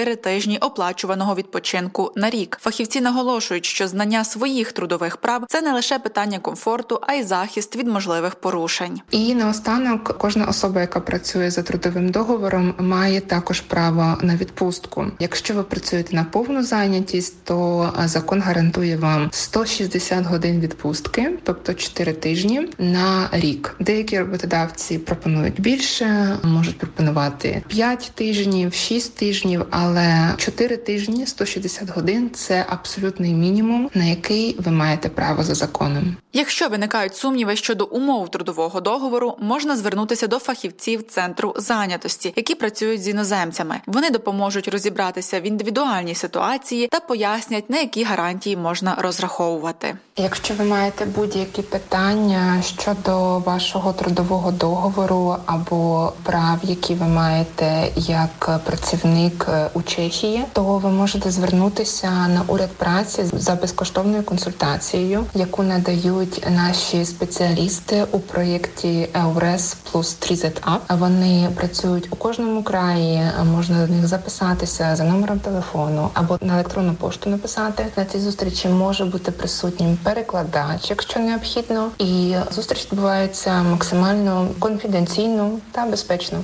4 тижні оплачуваного відпочинку на рік. Фахівці наголошують, що знання своїх трудових прав – це не лише питання комфорту, а й захист від можливих порушень. І наостанок, кожна особа, яка працює за трудовим договором, має також право на відпустку. Якщо ви працюєте на повну зайнятість, то закон гарантує вам 160 годин відпустки, тобто 4 тижні на рік. Деякі роботодавці пропонують більше, можуть пропонувати 5 тижнів, 6 тижнів, але 4 тижні, 160 годин – це абсолютний мінімум, на який ви маєте право за законом. Якщо виникають сумніви щодо умов трудового договору, можна звернутися до фахівців Центру зайнятості, які працюють з іноземцями. Вони допоможуть розібратися в індивідуальній ситуації та пояснять, на які гарантії можна розраховувати. Якщо ви маєте будь-які питання щодо вашого трудового договору або прав, які ви маєте як працівник у Чехії, то ви можете звернутися на уряд праці за безкоштовною консультацією, яку надають наші спеціалісти у проєкті EURES плюс 3ZUP. Вони працюють у кожному краї, можна до них записатися за номером телефону або на електронну пошту написати. На цій зустрічі може бути присутнім перекладач, якщо необхідно, і зустріч відбувається максимально конфіденційно та безпечно.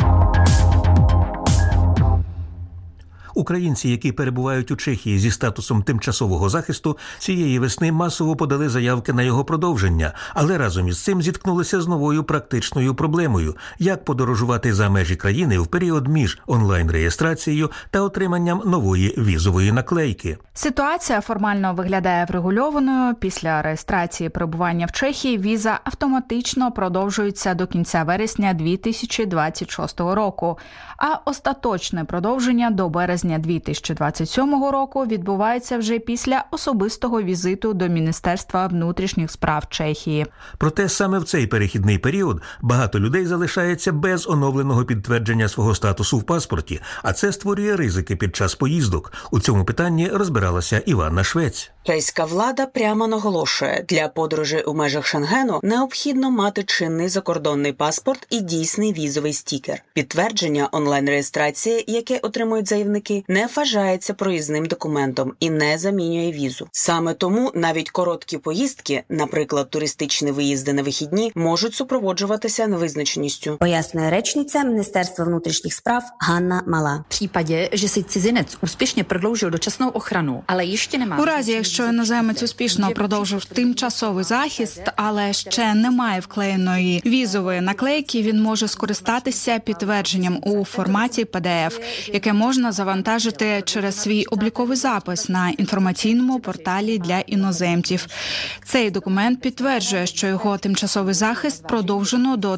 Українці, які перебувають у Чехії зі статусом тимчасового захисту, цієї весни масово подали заявки на його продовження, але разом із цим зіткнулися з новою практичною проблемою – як подорожувати за межі країни в період між онлайн-реєстрацією та отриманням нової візової наклейки. Ситуація формально виглядає врегульованою. Після реєстрації перебування в Чехії віза автоматично продовжується до кінця вересня 2026 року, а остаточне продовження до березня 2027 року відбувається вже після особистого візиту до Міністерства внутрішніх справ Чехії. Проте саме в цей перехідний період багато людей залишається без оновленого підтвердження свого статусу в паспорті, а це створює ризики під час поїздок. У цьому питанні розбиралася Іванна Швець. Чеська влада прямо наголошує, для подорожей у межах Шенгену необхідно мати чинний закордонний паспорт і дійсний візовий стікер. Підтвердження онлайн-реєстрації, яке отримують заявники, не вважається проїзним документом і не замінює візу. Саме тому навіть короткі поїздки, наприклад, туристичні виїзди на вихідні, можуть супроводжуватися невизначеністю. Пояснює речниця Міністерства внутрішніх справ Ганна Мала. В případě, že si cizinec úspěšně prodloužil dočasnou ochranu, ale ještě nemá... У разі, якщо іноземець успішно продовжив тимчасовий захист, але ще немає вклеєної візової наклейки, він може скористатися підтвердженням у форматі PDF, яке можна завантажити через свій обліковий запис на інформаційному порталі для іноземців. Цей документ підтверджує, що його тимчасовий захист продовжено до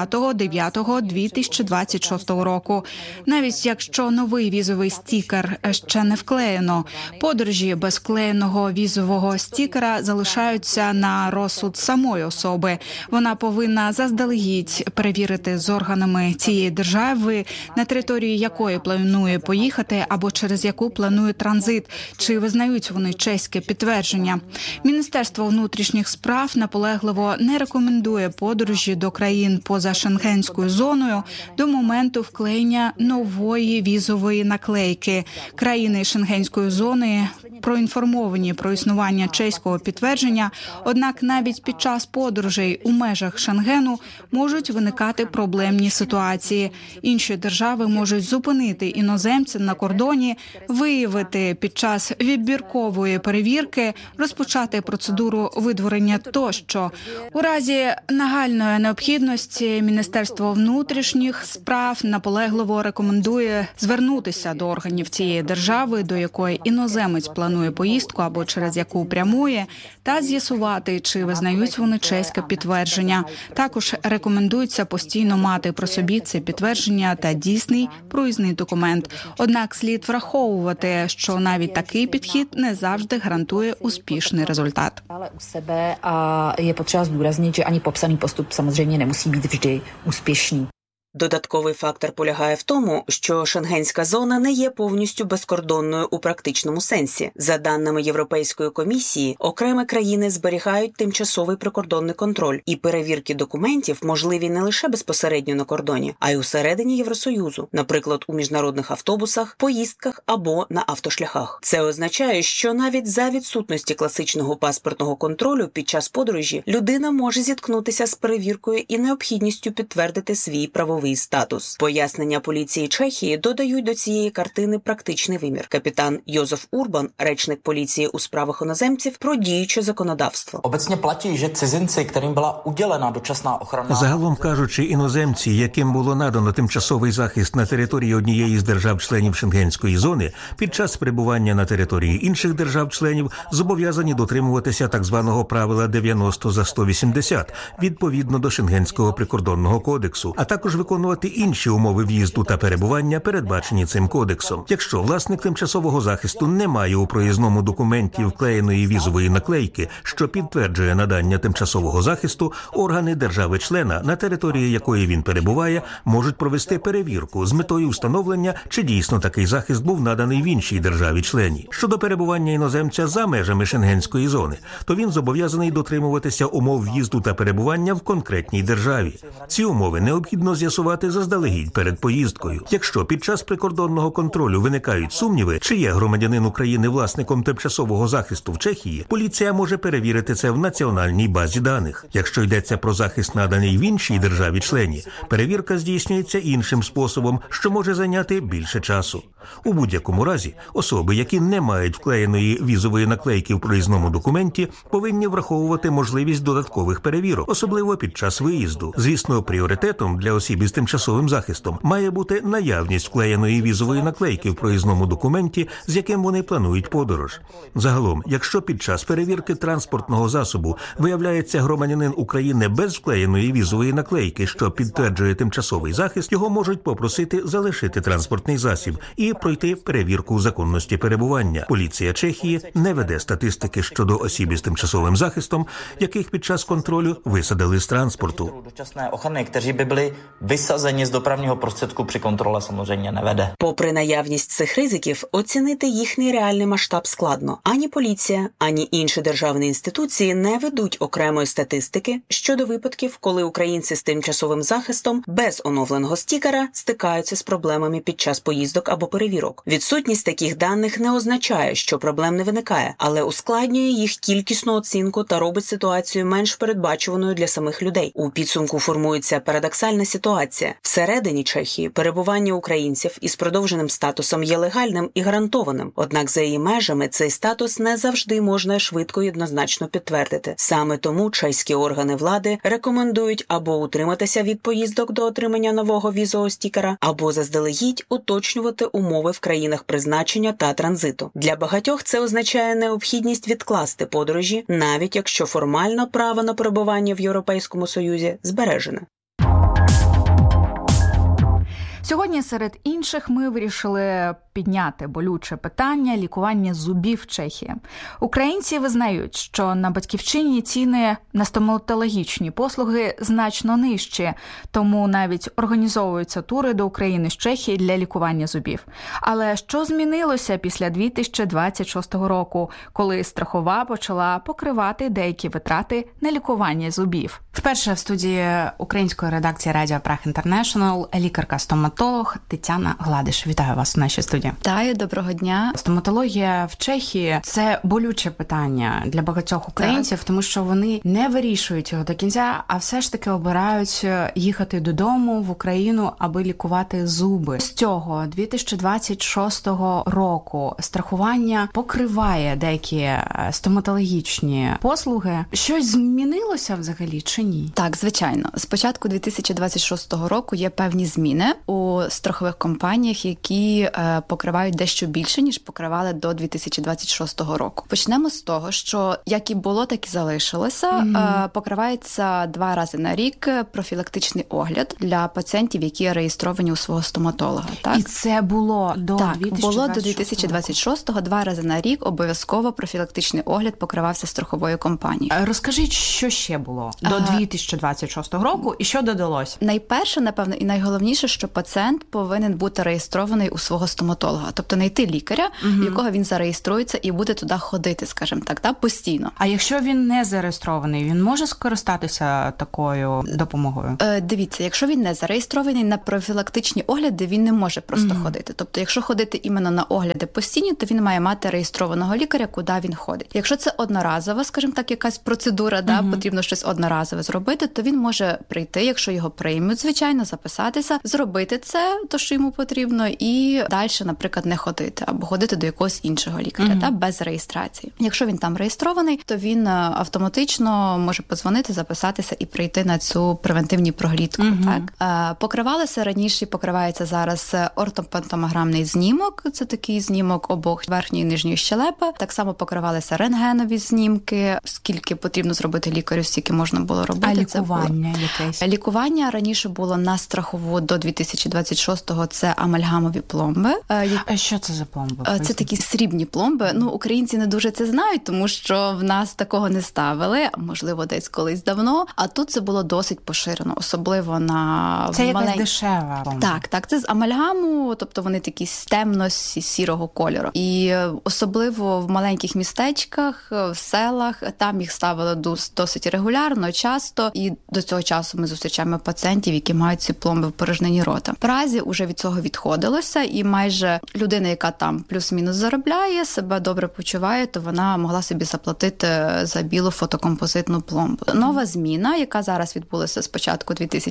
30.09.2026 року. Навіть якщо новий візовий стікер ще не вклеєно, подорожі без вклеєного візового стікера залишаються на розсуд самої особи. Вона повинна заздалегідь перевірити з органами цієї держави, на території якої планує поїхати або через яку планує транзит, чи визнають вони чеське підтвердження. Міністерство внутрішніх справ наполегливо не рекомендує подорожі до країн поза шенгенською зоною до моменту вклеєння нової візової наклейки. Країни шенгенської зони проінформовані про існування чеського підтвердження, однак навіть під час подорожей у межах Шенгену можуть виникати проблемні ситуації. Інші держави можуть зупинити іноземця на кордоні, виявити під час відбіркової перевірки, розпочати процедуру видворення тощо. У разі нагальної необхідності Міністерство внутрішніх справ наполегливо рекомендує звернутися до органів цієї держави, до якої іноземець планує поїздку або через яку прямує, та з'ясувати, чи визнають вони чеське підтвердження. Також рекомендується постійно мати при собі це підтвердження та дійсний проїзний документ. Однак слід враховувати, що навіть такий підхід не завжди гарантує успішний результат. Ale u sebe a je potřeba zdůraznit, že ani popsaný postup samozřejmě nemusí být vždy úspěšný. Додатковий фактор полягає в тому, що шенгенська зона не є повністю безкордонною у практичному сенсі. За даними Європейської комісії, окремі країни зберігають тимчасовий прикордонний контроль, і перевірки документів можливі не лише безпосередньо на кордоні, а й усередині Євросоюзу, наприклад, у міжнародних автобусах, поїздках або на автошляхах. Це означає, що навіть за відсутності класичного паспортного контролю під час подорожі людина може зіткнутися з перевіркою і необхідністю підтвердити свій правовий статус. Пояснення поліції Чехії додають до цієї картини практичний вимір. Капітан Йозеф Урбан, речник поліції у справах іноземців, про діюче законодавство. Obecně platí, že cizinci, kterým byla udělena dočasná ochrana. Загалом кажучи, іноземці, яким було надано тимчасовий захист на території однієї з держав-членів Шенгенської зони, під час перебування на території інших держав-членів зобов'язані дотримуватися так званого правила 90/180 відповідно до Шенгенського прикордонного кодексу, а також виконувати інші умови в'їзду та перебування, передбачені цим кодексом. Якщо власник тимчасового захисту не має у проїзному документі вклеєної візової наклейки, що підтверджує надання тимчасового захисту, органи держави-члена, на території якої він перебуває, можуть провести перевірку з метою встановлення, чи дійсно такий захист був наданий в іншій державі-члені. Щодо перебування іноземця за межами Шенгенської зони, то він зобов'язаний дотримуватися умов в'їзду та перебування в конкретній державі. Ці умови необхідно з'ясувати заздалегідь перед поїздкою. Якщо під час прикордонного контролю виникають сумніви, чи є громадянин України власником тимчасового захисту в Чехії, поліція може перевірити це в національній базі даних. Якщо йдеться про захист, наданий в іншій державі-члені, перевірка здійснюється іншим способом, що може зайняти більше часу. У будь-якому разі, особи, які не мають вклеєної візової наклейки в проїзному документі, повинні враховувати можливість додаткових перевірок, особливо під час виїзду. Звісно, пріоритетом для осіб із тимчасовим захистом має бути наявність вклеєної візової наклейки в проїзному документі, з яким вони планують подорож. Загалом, якщо під час перевірки транспортного засобу виявляється громадянин України без вклеєної візової наклейки, що підтверджує тимчасовий захист, його можуть попросити залишити транспортний засіб і пройти перевірку законності перебування. Поліція Чехії не веде статистики щодо осіб із тимчасовим захистом, яких під час контролю висадили з транспорту. Dočasné ochrany, kteří by byli vysazeni z dopravního prostředku při kontrole, samozřejmě nevede. Попри наявність цих ризиків, оцінити їхній реальний масштаб складно. Ані поліція, ані інші державні інституції не ведуть окремої статистики щодо випадків, коли українці з тимчасовим захистом без оновленого стікера стикаються з проблемами під час поїздок або перевірок. Відсутність таких даних не означає, що проблем не виникає, але ускладнює їх кількісну оцінку та робить ситуацію менш передбачуваною для самих людей. У підсумку формується парадоксальна ситуація. Всередині Чехії перебування українців із продовженим статусом є легальним і гарантованим. Однак за її межами цей статус не завжди можна швидко і однозначно підтвердити. Саме тому чеські органи влади рекомендують або утриматися від поїздок до отримання нового візового стікера, або заздалегідь уточнювати умови в країнах призначення та транзиту. Для багатьох це означає необхідність відкласти подорожі, навіть якщо формально право на перебування в Європейському Союзі збережене. Сьогодні серед інших ми вирішили підняти болюче питання лікування зубів в Чехії. Українці визнають, що на батьківщині ціни на стоматологічні послуги значно нижчі, тому навіть організовуються тури до України з Чехії для лікування зубів. Але що змінилося після 2026 року, коли страхова почала покривати деякі витрати на лікування зубів? Вперше в студії української редакції Радіо Прах Інтернешнл лікарка-стоматолог Тетяна Гладиш. Вітаю вас в нашій студії. Вітаю, доброго дня. Стоматологія в Чехії – це болюче питання для багатьох українців, тому що вони не вирішують його до кінця, а все ж таки обирають їхати додому в Україну, аби лікувати зуби. З цього 2026 року страхування покриває деякі стоматологічні послуги. Щось змінилося взагалі чи ні? Так, звичайно. З початку 2026 року є певні зміни у страхових компаніях, які покривають дещо більше, ніж покривали до 2026 року. Почнемо з того, що як і було, так і залишилося. Покривається 2 рази на рік профілактичний огляд для пацієнтів, які реєстровані у свого стоматолога. Так? І це було до 2026 було до 2026-го. 2 рази на рік обов'язково профілактичний огляд покривався страховою компанією. Розкажіть, що ще було до 2026 року і що додалось? Найперше, напевно, і найголовніше, що пацієнт повинен бути реєстрований у свого стоматолога. Тобто знайти лікаря, в якого він зареєструється і буде туди ходити, скажімо так, постійно. А якщо він не зареєстрований, він може скористатися такою допомогою? Дивіться, якщо він не зареєстрований на профілактичні огляди, він не може просто ходити. Тобто, якщо ходити іменно на огляди постійні, то він має мати реєстрованого лікаря, куди він ходить. Якщо це одноразова, скажімо так, якась процедура, потрібно щось одноразове зробити, то він може прийти, якщо його приймуть, звичайно, записатися, зробити це, то, що йому потрібно, і далі, наприклад, не ходити, або ходити до якогось іншого лікаря, без реєстрації. Якщо він там реєстрований, то він автоматично може подзвонити, записатися і прийти на цю превентивну проглядку. Так? Покривалося раніше, покривається зараз ортопантомограмний знімок, це такий знімок обох верхньої і нижньої щелепи. Так само покривалися рентгенові знімки, скільки потрібно зробити лікарю, стільки можна було робити. А лікування якесь? Лікування раніше було на страхову до 2026-го, це амальгамові пломби. А що це за пломби? Це такі срібні пломби. Українці не дуже це знають, тому що в нас такого не ставили, можливо, десь колись давно, а тут це було досить поширено, особливо на це якась дешева пломба. Так, це з амальгаму, тобто вони такі темно-сірого кольору. І особливо в маленьких містечках, в селах, там їх ставили досить регулярно, часто, і до цього часу ми зустрічаємо пацієнтів, які мають ці пломби в порожнині рота. В Празі вже від цього відходилося, і майже людина, яка там плюс-мінус заробляє, себе добре почуває, то вона могла собі заплатити за білу фотокомпозитну пломбу. Нова зміна, яка зараз відбулася з початку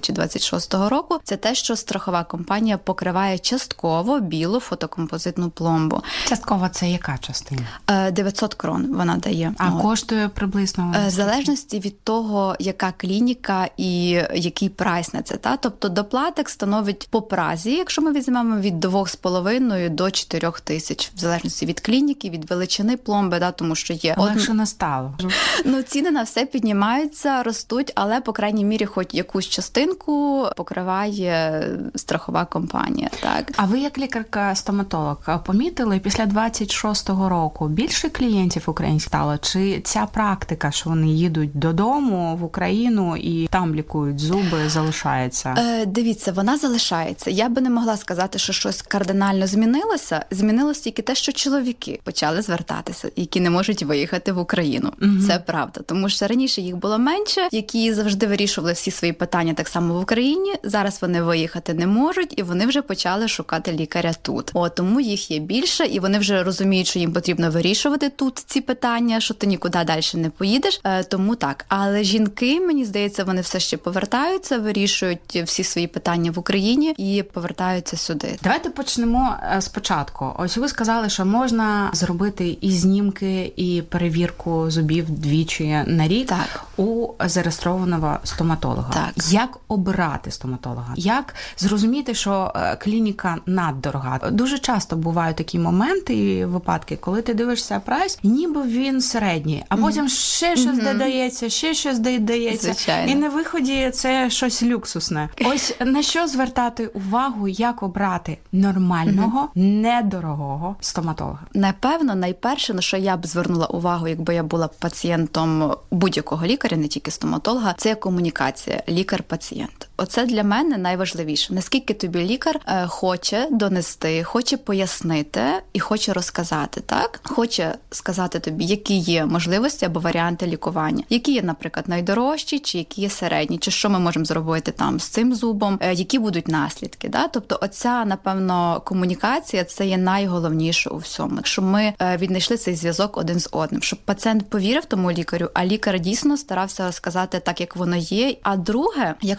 2026 року, це те, що страхова компанія покриває частково білу фотокомпозитну пломбу. Частково це яка частина? 900 крон вона дає. А коштує приблизно? В залежності від того, яка клініка і який прайс на це. Тобто доплаток становить по Празі, якщо ми візьмемо від 2,5 до 4 тисяч, в залежності від клініки, від величини пломби, тому що є... Легше не стало. Ціни на все піднімаються, ростуть, але, по крайній мірі, хоч якусь частинку покриває страхова компанія. Так. А ви, як лікарка-стоматолог, помітили після 26-го року більше клієнтів українських стало? Чи ця практика, що вони їдуть додому в Україну і там лікують зуби, залишається? Дивіться, вона залишається. Я би не могла сказати, що щось кардинально змінилося. Змінилось тільки те, що чоловіки почали звертатися, які не можуть виїхати в Україну. Це правда. Тому що раніше їх було менше, які завжди вирішували всі свої питання так само в Україні. Зараз вони виїхати не можуть, і вони вже почали шукати лікаря тут. Тому їх є більше, і вони вже розуміють, що їм потрібно вирішувати тут ці питання, що ти нікуди далі не поїдеш. Тому так. Але жінки, мені здається, вони все ще повертаються, вирішують всі свої питання в Україні і повертаються сюди. Давайте почнемо спочатку. Ось ви сказали, що можна зробити і знімки, і перевірку зубів двічі на рік у зареєстрованого стоматолога. Так. Як обирати стоматолога? Як зрозуміти, що клініка наддорога? Дуже часто бувають такі моменти і випадки, коли ти дивишся прайс, ніби він середній, а потім ще щось додається, ще щось додається. Звичайно. І на виході це щось люксусне. Ось на що звертати увагу, як обрати нормального, недорогого стоматолога? Напевно, найперше, на що я б звернула увагу, якби я була пацієнтом будь-якого лікаря, не тільки стоматолога, це комунікація лікар-пацієнт. Оце для мене найважливіше. Наскільки тобі лікар хоче донести, хоче пояснити і хоче розказати, так? Хоче сказати тобі, які є можливості або варіанти лікування, які є, наприклад, найдорожчі, чи які є середні, чи що ми можемо зробити там з цим зубом, які будуть наслідки, да? Тобто оця, напевно, комунікація, це є найголовніше у всьому. Щоб ми віднайшли цей зв'язок один з одним, щоб пацієнт повірив тому лікарю, а лікар дійсно старався розказати так, як воно є. А друге, якщо прямо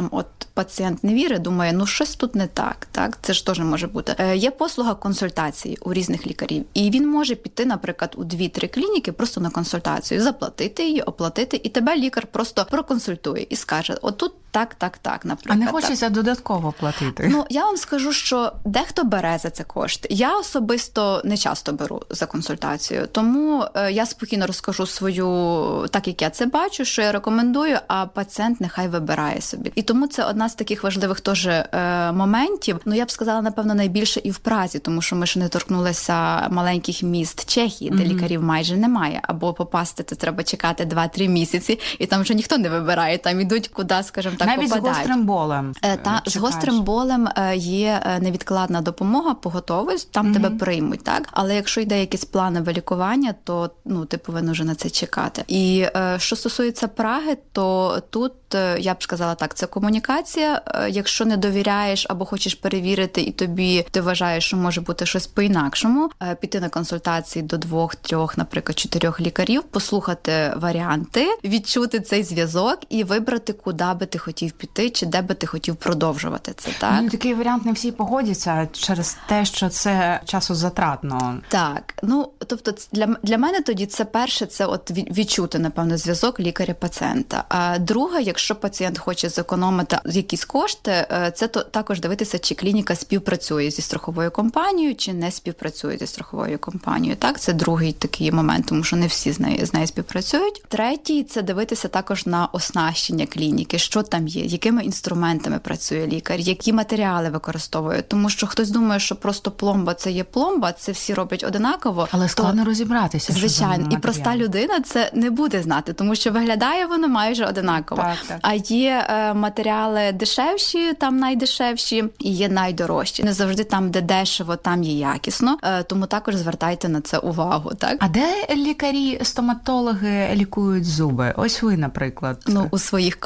сам пацієнт не вірить, думає, щось тут не так, це ж теж може бути. Є послуга консультації у різних лікарів, і він може піти, наприклад, у 2-3 клініки просто на консультацію, заплатити її, оплатити, і тебе лікар просто проконсультує і скаже, отут так, наприклад. А не хочеться додатково платити? Я вам скажу, що дехто бере за це кошти. Я особисто не часто беру за консультацію, тому я спокійно розкажу свою, так як я це бачу, що я рекомендую, а пацієнт нехай вибирає собі. І тому це одна з таких важливих теж моментів. Я б сказала, напевно, найбільше і в Празі, тому що ми ще не торкнулися маленьких міст Чехії, де лікарів майже немає. Або попасти, то треба чекати 2-3 місяці, і там вже ніхто не вибирає, там ідуть куди, скажімо так, навіть попадають. З гострим болем. З гострим болем є невідкладна допомога, поготовість, там тебе приймуть, так? Але якщо йде якісь планове лікування, то ти повинен вже на це чекати. І що стосується Праги, то тут, я б сказала так, це комунікація. Якщо не довіряєш або хочеш перевірити, і ти вважаєш, що може бути щось по-інакшому, піти на консультації до 2-3, наприклад, 4 лікарів, послухати варіанти, відчути цей зв'язок і вибрати, куди би ти хотів піти, чи де би ти хотів продовжувати це, так? Такий варіант не всі погодяться через те, що це часозатратно. Так. Тобто для мене тоді це перше, це відчути, напевно, зв'язок лікаря-пацієнта. А друге, якщо пацієнт хоче зекономити якісь кошти, це також дивитися, чи клініка співпрацює зі страховою компанією, чи не співпрацює зі страховою компанією. Так, це другий такий момент, тому що не всі з нею співпрацюють. Третій – це дивитися також на оснащення клініки, що там є, якими інструментами працює лікар, які матеріали використовує. Тому що хтось думає, що просто пломба – це є пломба, це всі роблять одинаково. Але складно розібратися. Звичайно. І проста людина це не буде знати, тому що виглядає воно майже одинаково. Так. А є матеріали дешевші, там найдешевші, і є найдорожчі. Не завжди там, де дешево, там є якісно. Тому також звертайте на це увагу. Так? А де лікарі-стоматологи лікують зуби? Ось ви, наприклад. У своїх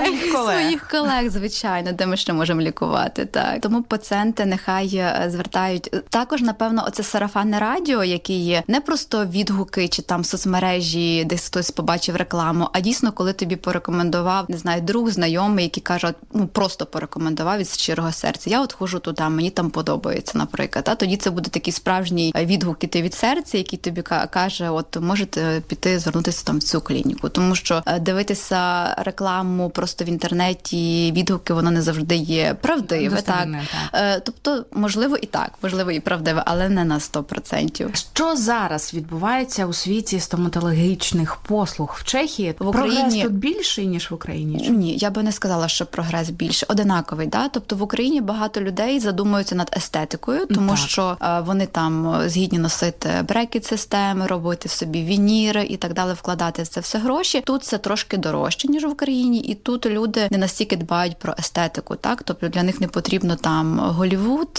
колег, звичайно, де ми ще можемо лікувати. Так. Тому пацієнти нехай звертають. Також, напевно, оце сарафанне радіо, які є не просто відгуки чи там соцмережі, десь хтось побачив рекламу, а дійсно, коли тобі порекомендував, не знаю, друг, знайомий, який каже, просто порекомендував від щирого серця. Я ходжу туди, мені там подобається, наприклад. А тоді це буде такий справжній відгук іти від серця, який тобі каже, можете піти, звернутися там в цю клініку. Тому що дивитися рекламу просто в інтернеті, відгуки, воно не завжди є правдиве. Так? Тобто, можливо і так, можливо і правдиве, але не на 100%. Що зараз відбувається у світі стоматологічних послуг в Чехії? Прогрес тут більший, ніж в Україні? Ні, я би не сказала, що прогрес більше. Одинаковий, да? Тобто в Україні багато людей задумуються над естетикою, тому що вони там згідні носити брекет-системи, робити в собі вініри і так далі, вкладати в це все гроші. Тут це трошки дорожче, ніж в Україні, і тут люди не настільки дбають про естетику, так? Тобто для них не потрібно там Голлівуд,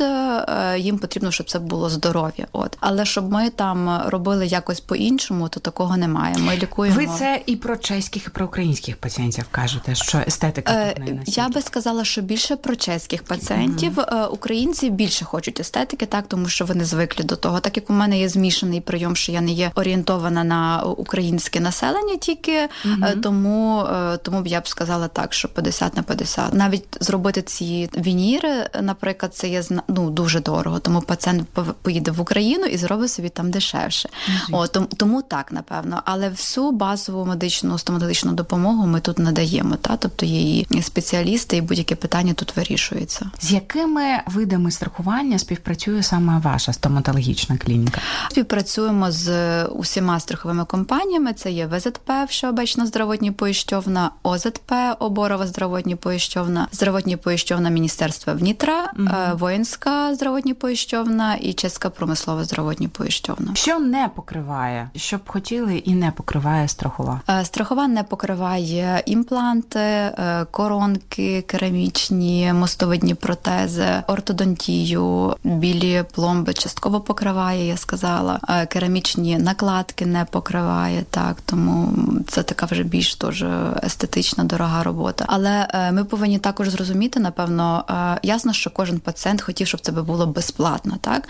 їм потрібно, щоб це було здоров'я. Але щоб ми там робили якось по-іншому, то такого немає. Ми лікуємо... Ви це і про чеських, і про українських пацієнтів кажете, що естетика тут не настільки? Я би сказала, що більше про чеських пацієнтів. Українці більше хочуть естетики, так, тому що вони звикли до того. Так як у мене є змішаний прийом, що я не є орієнтована на українське населення тільки, тому б я б сказала так, що 50/50. Навіть зробити ці вініри, наприклад, це є дуже дорого, тому пацієнт поїде в Україну і зробить собі там дешевше. Тому так, напевно. Але всю базову медичну, стоматологічну допомогу ми тут надаємо. Тобто є і спеціалісти, і будь-яке питання тут вирішується. З якими видами страхування співпрацює саме ваша стоматологічна клініка? Співпрацюємо з усіма страховими компаніями. Це є ВЗП, Всеобъемная здравотная поїщовна, ОЗП, Оборова здравотная поїщовна, здравотная поїщовна Міністерства внітра, Воїнська здравотная поїщовна і Чеська промислова здравотная поїщовна. Що не покриває? Що б хотіли і не покриває страхова? Страхова не покриває імпланти, коронки керамічні, мостовидні протези, ортодонтію, білі пломби частково покриває, я сказала. Керамічні накладки не покриває, так, тому це така вже більш теж естетична, дорога робота. Але ми повинні також зрозуміти, напевно, ясно, що кожен пацієнт хотів, щоб це було безплатно, так?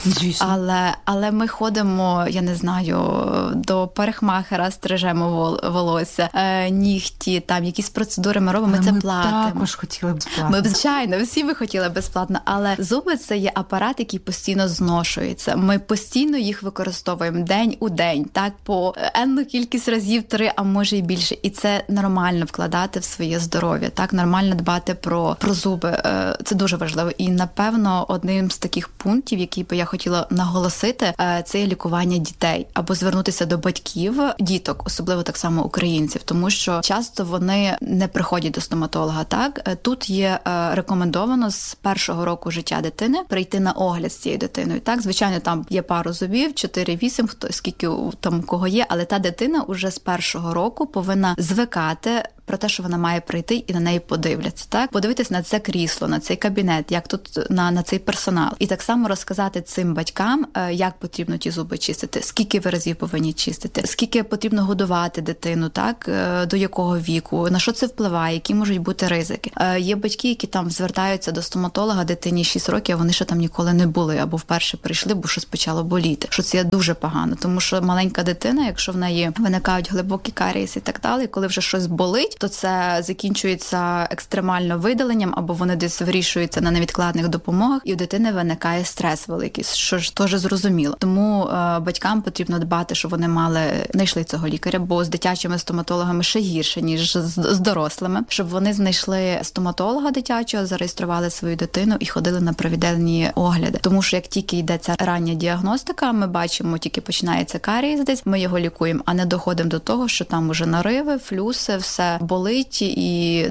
Але ми ходимо, я не знаю, до парикмахера, стрижемо волосся, нігті, там якісь процедури ми робимо, ми це платимо. Ми також хотіли безплатно. Ми, звичайно, всі би хотіли безплатно, але зуби – це є апарат, який постійно зношується. Ми постійно їх використовуємо день у день, так, по енну кількість разів, 3, а може і більше. І це нормально вкладати в своє здоров'я, так, нормально дбати про зуби. Це дуже важливо. І, напевно, одним з таких пунктів, який би я хотіла наголосити, це є лікування дітей. Або звернутися до батьків, діток, особливо так само українців, тому що часто вони не приходять до стоматолога, так? Тут є рекомендовано з 1-го року життя дитини прийти на огляд з цією дитиною, так? Звичайно, там є пару зубів, 4-8, хто скільки там у кого є, але та дитина уже з 1-го року повинна звикати про те, що вона має прийти і на неї подивляться, так? Подивитись на це крісло, на цей кабінет, як тут на цей персонал. І так само розказати цим батькам, як потрібно ті зуби чистити, скільки ви разів повинні чистити, скільки потрібно годувати дитину, так? До якого віку, на що це впливає, які можуть бути ризики. Є батьки, які там звертаються до стоматолога, дитині 6 років, а вони ще там ніколи не були, або вперше прийшли, бо щось почало боліти. Що це є дуже погано, тому що маленька дитина, якщо в неї виникають глибокі карієси і так далі, коли вже щось болить, то це закінчується екстремально видаленням, або вони десь вирішуються на невідкладних допомогах, і у дитини виникає стрес великий, що ж теж зрозуміло. Тому батькам потрібно дбати, щоб вони знайшли цього лікаря, бо з дитячими стоматологами ще гірше, ніж з дорослими, щоб вони знайшли стоматолога дитячого, зареєстрували свою дитину і ходили на провідельні огляди. Тому що як тільки йде ця рання діагностика, ми бачимо, тільки починається карієс десь, ми його лікуємо, а не доходимо до того, що там уже нариви, флюси, все болить, і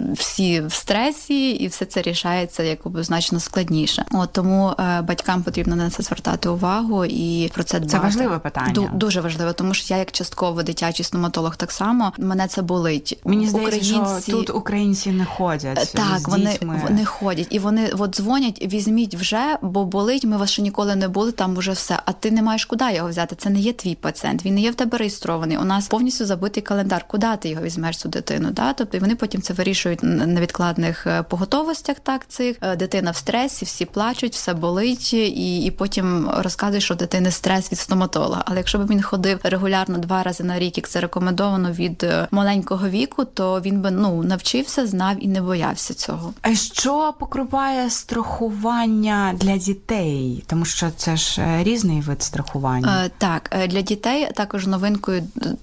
всі в стресі, і все це рішається якби значно складніше. Тому батькам потрібно на це звертати увагу і про це дбати. Це важливе питання. Дуже важливо, тому що я як частково дитячий стоматолог так само, мене це болить. Мені здається, що тут українці не ходять. Так, вони ходять. І вони дзвонять, візьміть вже, бо болить, ми вас ще ніколи не були, там уже все. А ти не маєш куди його взяти. Це не є твій пацієнт, він не є в тебе реєстрований. У нас повністю забитий календар. Куди ти його візьмеш, цю дитину? Да? Тобто і вони потім це вирішують на невідкладних поготовостях, так, цих. Дитина в стресі, всі плачуть, все болить, і потім розказують, що дитини стрес від стоматолога. Але якщо б він ходив регулярно 2 рази на рік, як це рекомендовано від маленького віку, то він би навчився, знав і не боявся цього. А що покриває страхування для дітей? Тому що це ж різний вид страхування. Так, для дітей також новинкою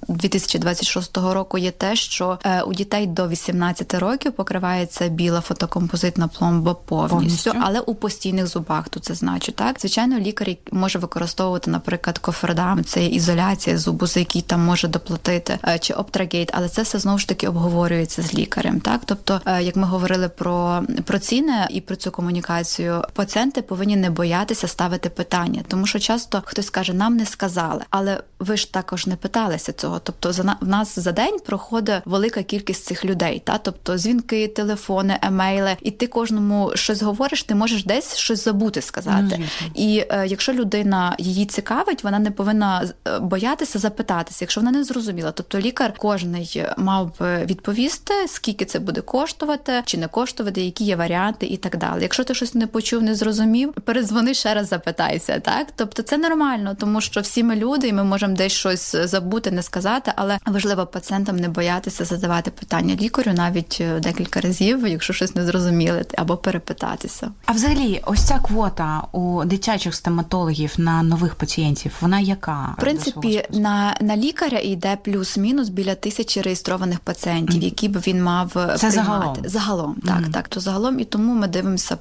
2026 року є те, що у дітей до 18 років покривається біла фотокомпозитна пломба повністю, але у постійних зубах, то це значить, так? Звичайно, лікар може використовувати, наприклад, кофердам, це ізоляція зубу, за який там може доплатити, чи Optragate, але це все знову ж таки обговорюється з лікарем, так? Тобто, як ми говорили про ціни і про цю комунікацію, пацієнти повинні не боятися ставити питання, тому що часто хтось каже, нам не сказали, але ви ж також не питалися цього. Тобто, в нас за день проходить велика кількість цих людей, та? Тобто, дзвінки, телефони, емейли, і ти кожному щось говориш, ти можеш десь щось забути сказати. І якщо людина її цікавить, вона не повинна боятися запитатися, якщо вона не зрозуміла. Тобто лікар кожний мав би відповісти, скільки це буде коштувати, чи не коштувати, які є варіанти і так далі. Якщо ти щось не почув, не зрозумів, передзвони ще раз, запитайся, так? Тобто це нормально, тому що всі ми люди, і ми можемо десь щось забути, не сказати, але важливо пацієнтам не боятися задавати питання лікарю навіть декілька разів, якщо щось не зрозуміли, або перепитатися. А взагалі, ось ця квота у дитячих стоматологів на нових пацієнтів, вона яка? В принципі, на лікаря йде плюс-мінус біля 1000 реєстрованих пацієнтів, які б він мав це приймати. Загалом, так. То загалом, і тому ми дивимося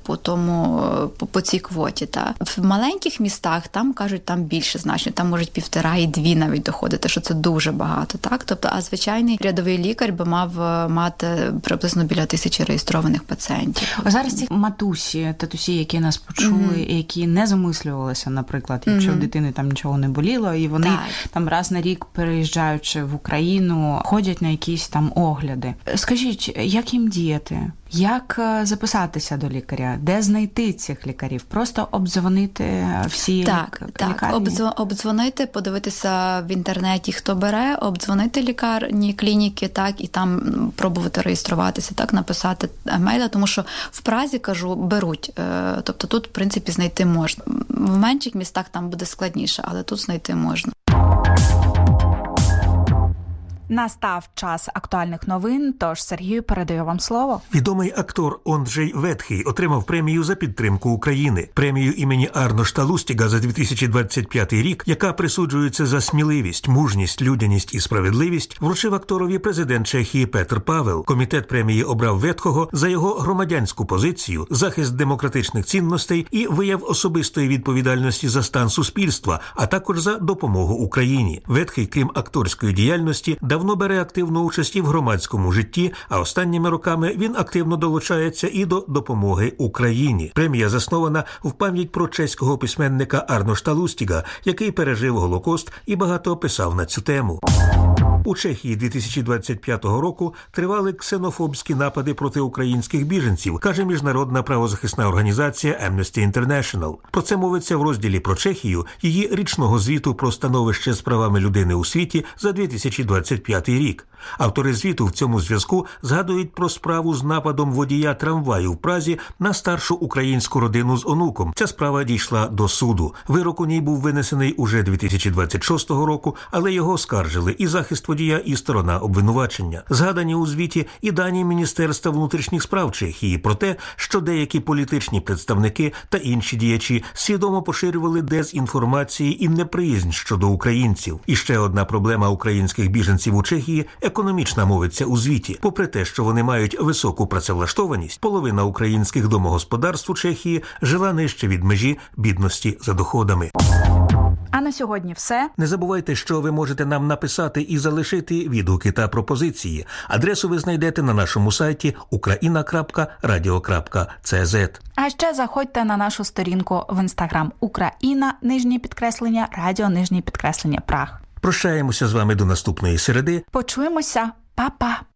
по цій квоті. Так. В маленьких містах, там, кажуть, там більше значно, там можуть 1,5 і 2 навіть доходити, що це дуже багато. Так. Тобто, а звичайний рядовий лікар би мав мати приблизно біля 1000 реєстрованих пацієнтів. Зараз ці матусі, татусі, які нас почули, і які не замислювалися, наприклад, якщо в дитини там нічого не боліло, і вони там раз на рік, переїжджаючи в Україну, ходять на якісь там огляди. Скажіть, як їм діяти? Як записатися до лікаря? Де знайти цих лікарів? Просто обдзвонити всі лікарні? Так, обдзвонити, подивитися в інтернеті, хто бере, обдзвонити лікарні, клініки, так, і там пробувати реєструватися, так, написати емейла, тому що в Празі, кажу, беруть. Тобто тут, в принципі, знайти можна. В менших містах там буде складніше, але тут знайти можна. Настав час актуальних новин, тож Сергію передаю вам слово. Відомий актор Онджей Ветхий отримав премію за підтримку України. Премію імені Арношта Лустіга за 2025 рік, яка присуджується за сміливість, мужність, людяність і справедливість, вручив акторові президент Чехії Петр Павел. Комітет премії обрав Ветхого за його громадянську позицію, захист демократичних цінностей і вияв особистої відповідальності за стан суспільства, а також за допомогу Україні. Ветхий, крім акторської діяльності, давно бере активну участь і в громадському житті, а останніми роками він активно долучається і до допомоги Україні. Премія заснована в пам'ять про чеського письменника Арношта Лустіга, який пережив Голокост і багато писав на цю тему. У Чехії 2025 року тривали ксенофобські напади проти українських біженців, каже міжнародна правозахисна організація Amnesty International. Про це мовиться в розділі про Чехію її річного звіту про становище з правами людини у світі за 2025 рік. Автори звіту в цьому зв'язку згадують про справу з нападом водія трамваю в Празі на старшу українську родину з онуком. Ця справа дійшла до суду. Вирок у ній був винесений уже 2026 року, але його оскаржили і захист водія, і сторона обвинувачення. Згадані у звіті і дані Міністерства внутрішніх справ Чехії про те, що деякі політичні представники та інші діячі свідомо поширювали дезінформації і неприязнь щодо українців. І ще одна проблема українських біженців у Чехії – економічна, мовиться у звіті. Попри те, що вони мають високу працевлаштованість, половина українських домогосподарств у Чехії жила нижче від межі бідності за доходами. А на сьогодні все. Не забувайте, що ви можете нам написати і залишити відгуки та пропозиції. Адресу ви знайдете на нашому сайті ukraina.radio.cz. А ще заходьте на нашу сторінку в Instagram Україна, _радіо, _Праг. Прощаємося з вами до наступної середи. Почуємося. Па-па.